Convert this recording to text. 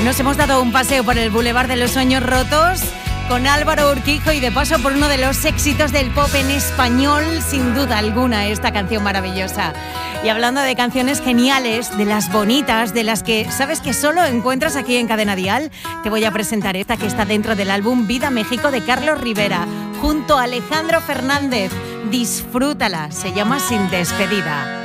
Nos hemos dado un paseo por el Boulevard de los Sueños Rotos con Álvaro Urquijo y de paso por uno de los éxitos del pop en español, sin duda alguna, esta canción maravillosa. Y hablando de canciones geniales, de las bonitas, de las que sabes que solo encuentras aquí en Cadena Dial, te voy a presentar esta que está dentro del álbum Vida México de Carlos Rivera, junto a Alejandro Fernández. Disfrútala, se llama Sin Despedida.